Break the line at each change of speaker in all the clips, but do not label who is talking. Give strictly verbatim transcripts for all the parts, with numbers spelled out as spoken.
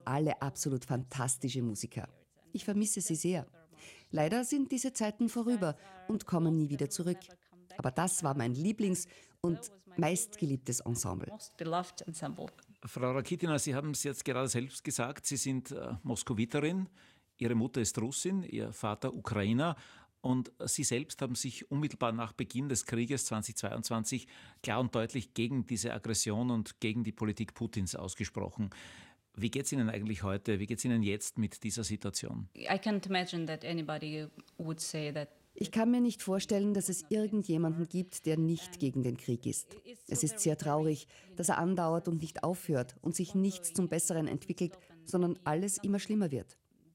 Alle absolut fantastische Musiker. Ich vermisse sie sehr. Leider sind diese Zeiten vorüber und kommen nie wieder zurück. Aber das war mein Lieblings- und meistgeliebtes Ensemble.
Frau Rakitina, Sie haben es jetzt gerade selbst gesagt, Sie sind äh, Moskowiterin, Ihre Mutter ist Russin, Ihr Vater Ukrainer und Sie selbst haben sich unmittelbar nach Beginn des Krieges zweitausendzweiundzwanzig klar und deutlich gegen diese Aggression und gegen die Politik Putins ausgesprochen. Wie geht es Ihnen eigentlich heute? Wie geht es Ihnen jetzt mit dieser Situation?
I can't imagine that anybody would say that.
Ich kann mir nicht vorstellen, dass es irgendjemanden gibt, der nicht gegen den Krieg ist. Es ist sehr traurig, dass er andauert und nicht aufhört und sich nichts zum Besseren entwickelt, sondern alles immer schlimmer wird.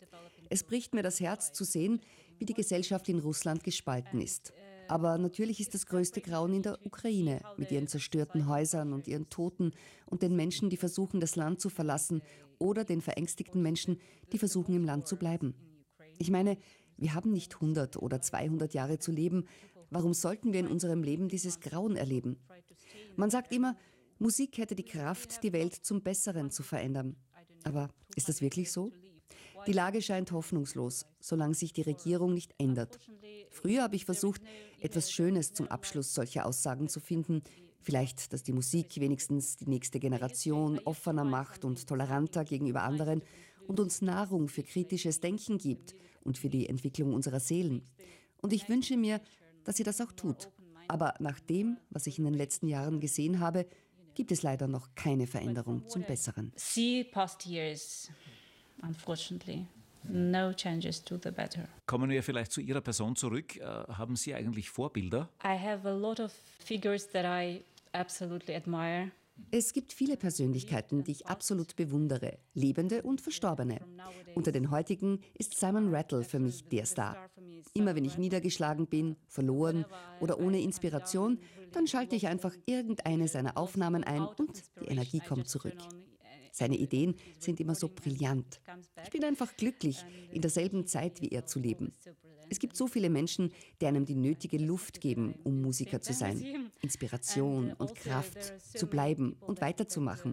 Es bricht mir das Herz zu sehen, wie die Gesellschaft in Russland gespalten ist. Aber natürlich ist das größte Grauen in der Ukraine, mit ihren zerstörten Häusern und ihren Toten und den Menschen, die versuchen, das Land zu verlassen, oder den verängstigten Menschen, die versuchen, im Land zu bleiben. Ich meine, wir haben nicht hundert oder zweihundert Jahre zu leben. Warum sollten wir in unserem Leben dieses Grauen erleben? Man sagt immer, Musik hätte die Kraft, die Welt zum Besseren zu verändern. Aber ist das wirklich so? Die Lage scheint hoffnungslos, solange sich die Regierung nicht ändert. Früher habe ich versucht, etwas Schönes zum Abschluss solcher Aussagen zu finden. Vielleicht, dass die Musik wenigstens die nächste Generation offener macht und toleranter gegenüber anderen und uns Nahrung für kritisches Denken gibt und für die Entwicklung unserer Seelen. Und ich wünsche mir, dass sie das auch tut. Aber nach dem, was ich in den letzten Jahren gesehen habe, gibt es leider noch keine Veränderung zum Besseren.
See past years, unfortunately. No changes to the better.
Kommen wir vielleicht zu Ihrer Person zurück. Äh, haben Sie eigentlich Vorbilder?
I have a lot of figures that I absolutely admire.
Es gibt viele Persönlichkeiten, die ich absolut bewundere, lebende und verstorbene. Unter den heutigen ist Simon Rattle für mich der Star. Immer wenn ich niedergeschlagen bin, verloren oder ohne Inspiration, dann schalte ich einfach irgendeine seiner Aufnahmen ein und die Energie kommt zurück. Seine Ideen sind immer so brillant. Ich bin einfach glücklich, in derselben Zeit wie er zu leben. Es gibt so viele Menschen, die einem die nötige Luft geben, um Musiker zu sein. Inspiration und Kraft, zu bleiben und weiterzumachen.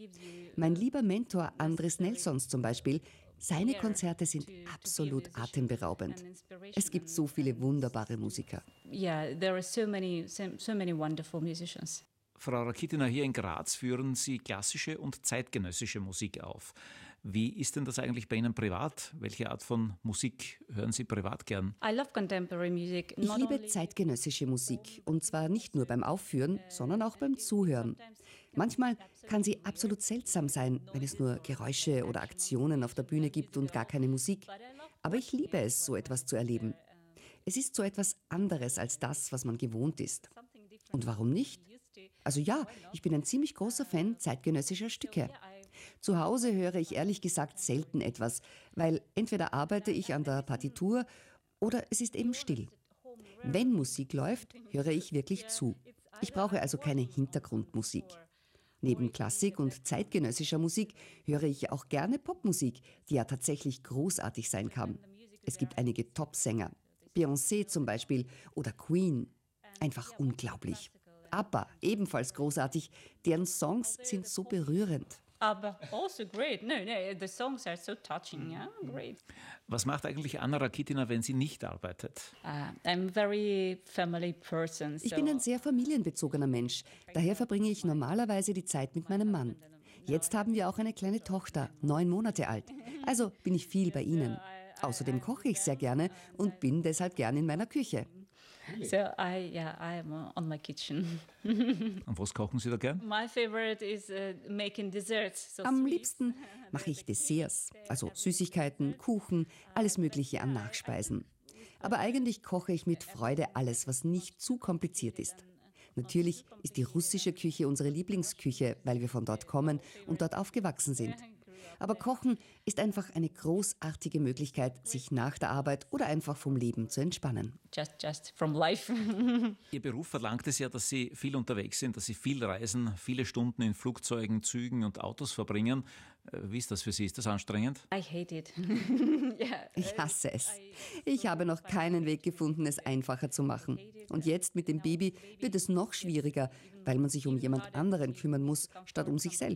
Mein lieber Mentor Andres Nelsons zum Beispiel, seine Konzerte sind absolut atemberaubend. Es gibt so viele wunderbare Musiker.
Yeah, there are so many, so, so many wonderful musicians.
Frau Rakitina, hier in Graz führen Sie klassische und zeitgenössische Musik auf. Wie ist denn das eigentlich bei Ihnen privat? Welche Art von Musik hören Sie privat gern?
I love contemporary music.
Ich liebe zeitgenössische Musik, und zwar nicht nur beim Aufführen, sondern auch beim Zuhören. Manchmal kann sie absolut seltsam sein, wenn es nur Geräusche oder Aktionen auf der Bühne gibt und gar keine Musik. Aber ich liebe es, so etwas zu erleben. Es ist so etwas anderes als das, was man gewohnt ist. Und warum nicht? Also ja, ich bin ein ziemlich großer Fan zeitgenössischer Stücke. Zu Hause höre ich ehrlich gesagt selten etwas, weil entweder arbeite ich an der Partitur oder es ist eben still. Wenn Musik läuft, höre ich wirklich zu. Ich brauche also keine Hintergrundmusik. Neben Klassik und zeitgenössischer Musik höre ich auch gerne Popmusik, die ja tatsächlich großartig sein kann. Es gibt einige Top-Sänger. Beyoncé zum Beispiel oder Queen. Einfach unglaublich. ABBA, ebenfalls großartig. Deren Songs sind so berührend.
ABBA, also great. No, no, the songs are so touching. Yeah, great.
Was macht eigentlich Anna Rakitina, wenn sie nicht arbeitet?
Uh, I'm a very family person. So
Ich bin ein sehr familienbezogener Mensch. Daher verbringe ich normalerweise die Zeit mit meinem Mann. Jetzt haben wir auch eine kleine Tochter, neun Monate alt. Also bin ich viel bei ihnen. Außerdem koche ich sehr gerne und bin deshalb gerne in meiner Küche.
So I, yeah, I'm on my kitchen.
Und was kochen Sie da gern?
My favorite is uh, making desserts. So
Am
sweets.
liebsten mache ich Desserts, also Süßigkeiten, Kuchen, alles Mögliche an Nachspeisen. Aber eigentlich koche ich mit Freude alles, was nicht zu kompliziert ist. Natürlich ist die russische Küche unsere Lieblingsküche, weil wir von dort kommen und dort aufgewachsen sind. Aber Kochen ist einfach eine großartige Möglichkeit, sich nach der Arbeit oder einfach vom Leben zu entspannen.
Just, just from life.
Ihr Beruf verlangt es ja, dass Sie viel unterwegs sind, dass Sie viel reisen, viele Stunden in Flugzeugen, Zügen und Autos verbringen. Wie ist das für Sie? Ist das anstrengend?
I hate it. Yeah.
Ich hasse es. Ich habe noch keinen Weg gefunden, es einfacher zu machen. Und jetzt mit dem Baby wird es noch schwieriger, weil man sich um jemand anderen kümmern muss, statt um sich selbst.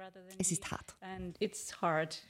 Es ist hart.
And it's hard.